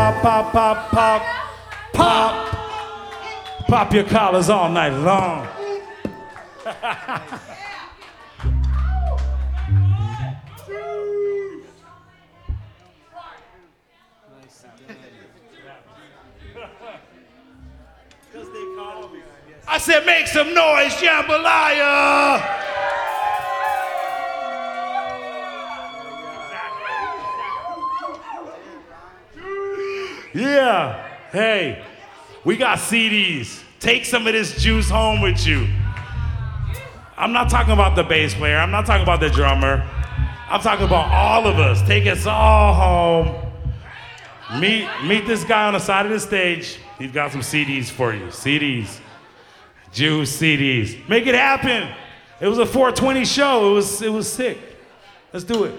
pop, pop, pop, pop, pop. Pop your collars all night long. I said, make some noise, jambalaya! Yeah, hey, we got CDs. Take some of this juice home with you. I'm not talking about the bass player. I'm not talking about the drummer. I'm talking about all of us. Take us all home. Meet this guy on the side of the stage. He's got some CDs for you. CDs. Juice CDs. Make it happen. It was a 420 show. It was sick. Let's do it.